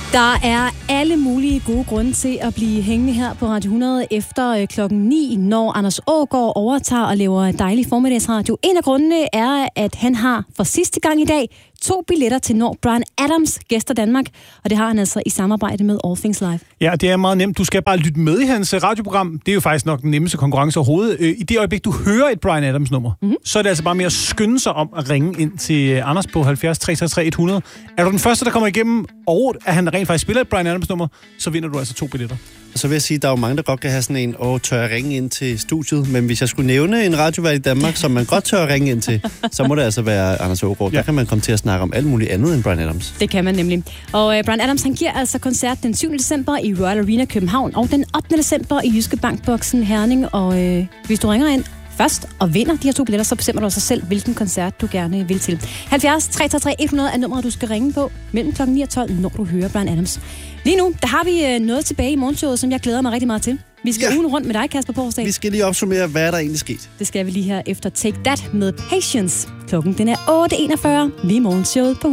Der er alle mulige gode grunde til at blive hængende her på Radio 100 efter klokken 9, når Anders Aagaard overtager og laver dejlig formiddagsradio. En af grundene er, at han har for sidste gang i dag 2 billetter til når Bryan Adams gæster Danmark, og det har han altså i samarbejde med All Things Live. Ja, det er meget nemt. Du skal bare lytte med i hans radioprogram. Det er jo faktisk nok den nemmeste konkurrence overhovedet. I det øjeblik, du hører et Bryan Adams nummer, så er det altså bare med at skynde sig om at ringe ind til Anders på 70 333 100. Er du den første, der kommer igennem, og at han rent faktisk spiller et Bryan Adams nummer, så vinder du altså 2 billetter. Og så vil jeg sige, at der er jo mange, der godt kan have sådan en, tør jeg ringe ind til studiet, men hvis jeg skulle nævne en radiovært i Danmark, som man godt tør at ringe ind til, så må det altså være Anders Aagaard. Ja. Der kan man komme til at snakke om alt muligt andet end Bryan Adams. Det kan man nemlig. Og Bryan Adams, han giver altså koncert den 7. december i Royal Arena København, og den 8. december i Jyske Bankboksen Herning. Og hvis du ringer ind først og vinder de her 2 billetter, så bestemmer du også selv, hvilken koncert du gerne vil til. 70 333 100 er nummeret, du skal ringe på mellem kl. 9 og 12, når du hører Bryan Adams. Lige nu, der har vi noget tilbage i morgenshowet, som jeg glæder mig rigtig meget til. Vi skal ugen rundt med dig, Kasper Porsdal. Vi skal lige opsummere, hvad der egentlig sket. Det skal vi lige her efter Take That med Patience. Klokken den er 8:41 lige morgenshowet på